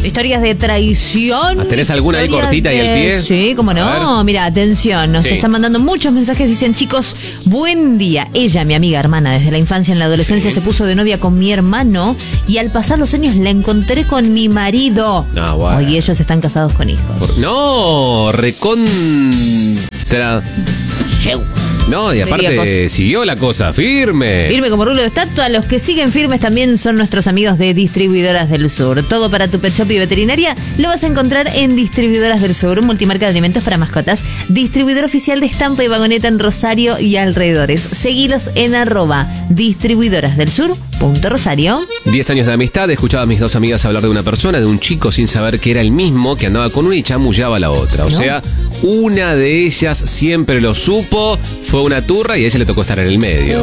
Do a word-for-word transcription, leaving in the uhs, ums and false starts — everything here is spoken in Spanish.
Historias de traición. ¿Tenés alguna ahí cortita de... y al pie? Sí, cómo no. Mira, atención. Nos sí. están mandando muchos mensajes. Dicen, chicos, buen día. Ella, mi amiga hermana, desde la infancia en la adolescencia sí. se puso de novia con mi hermano y al pasar los años la encontré con mi marido. No, bueno. Hoy ellos están casados con hijos. Por... No, recontra... No, y aparte siguió la cosa firme. Firme como rulo de estatua. Los que siguen firmes también son nuestros amigos de Distribuidoras del Sur. Todo para tu pet shop y veterinaria lo vas a encontrar en Distribuidoras del Sur, un multimarca de alimentos para mascotas. Distribuidor oficial de estampa y vagoneta en Rosario y alrededores. Seguilos en arroba distribuidoras del sur punto rosario. Diez años de amistad. Escuchaba a mis dos amigas hablar de una persona, de un chico, sin saber que era el mismo, que andaba con una y chamullaba a la otra. O ¿no? sea, una de ellas siempre lo supo. Fue una turra y a ella le tocó estar en el medio.